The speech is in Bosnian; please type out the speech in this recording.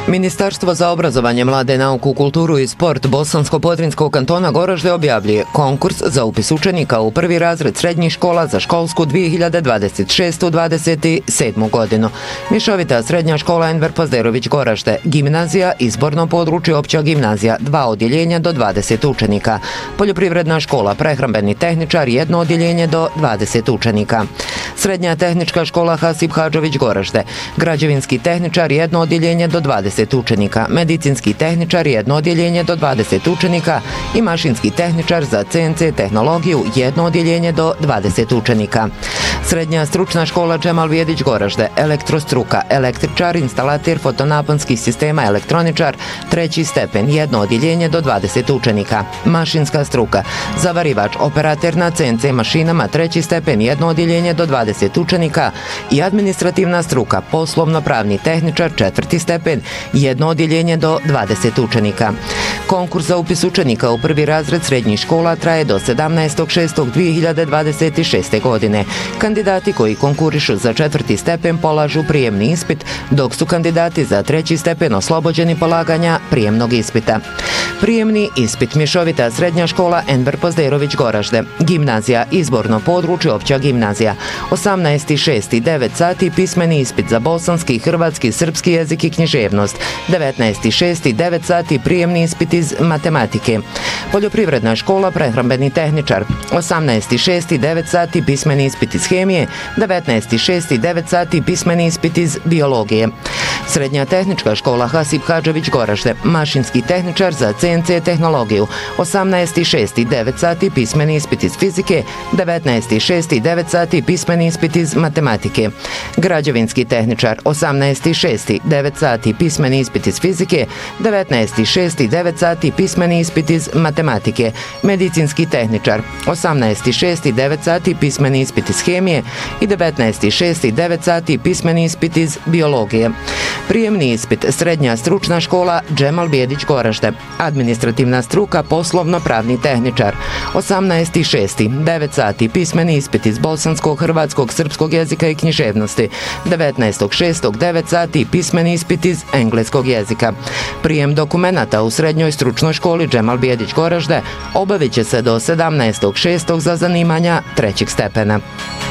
Ministarstvo za obrazovanje, mlade, nauku, kulturu i sport Bosansko-Podrinjskog kantona Goražde objavljuje konkurs za upis učenika u prvi razred srednjih škola za školsku 2026-27. godinu. Mišovita srednja škola Enver Pozderović Goražde, gimnazija, izborno područje opća gimnazija, 2 odjeljenja do 20 učenika. Poljoprivredna škola, prehrambeni tehničar, 1 odjeljenje do 20 učenika. Srednja tehnička škola Hasip Hadžović Goražde, građevinski tehničar, 1 odjeljenje do 20 učenika, medicinski tehničar, 1 odjeljenje do 20 učenika i mašinski tehničar za CNC tehnologiju, 1 odjeljenje do 20 učenika. Srednja stručna škola Džemal Vjedić Goražde, elektrostruka, električar, instalater fotonaponskih sistema, elektroničar, 3. stepen, 1 odjeljenje do 20 učenika. Mašinska struka, zavarivač, operater na CNC mašinama, 3. stepen, 1 odjeljenje do 20 učenika i administrativna struka, poslovno-pravni tehničar, 4. stepen, 1 odjeljenje do 20 učenika. Konkurs za upis učenika u prvi razred srednjih škola traje do 17.6.2026. godine. Kandidati koji konkurišu za 4. stepen polažu prijemni ispit, dok su kandidati za 3. stepen oslobođeni polaganja prijemnog ispita. Prijemni ispit Mišovita srednja škola Enver Pozderović Goražde, gimnazija, izborno područje opća gimnazija, 18.6. 9 sati pismeni ispit za bosanski, hrvatski, srpski jezik i književnost, 19.6. 9 sati prijemni ispit iz matematike. Poljoprivredna škola, prehrambeni tehničar, 18.6. 9 sati pismeni ispit iz hemije, 19.6. 9 sati pismeni ispit iz biologije. Srednja tehnička škola Hasip Hadžović Goražde, mašinski tehničar za CNC tehnologiju, 18.6. 9 sati pismeni ispit iz fizike, 19.6. 9 sati pismeni ispit iz matematike. Građevinski tehničar, 18.6. 9 sati pismeni ispit iz fizike, 19.6. 9 sati pismeni ispit iz matematike. Medicinski tehničar, 18.6. 9 sati pismeni ispit iz hemije i 19.6. 9 sati pismeni ispit iz biologije. Prijemni ispit srednja stručna škola Džemal Vjedić Goražde, administrativna struka, poslovno-pravni tehničar, 18.6. 9 sati pismeni ispit iz bosanskog, hrvatskog, srpskog jezika i književnosti, 19.6. 9 sati pismeni ispit iz engleskog jezika. Prijem dokumenata u srednjoj stručnoj školi Džemal Vjedić Goražde obavit će se do 17.6. za zanimanja 3. stepena.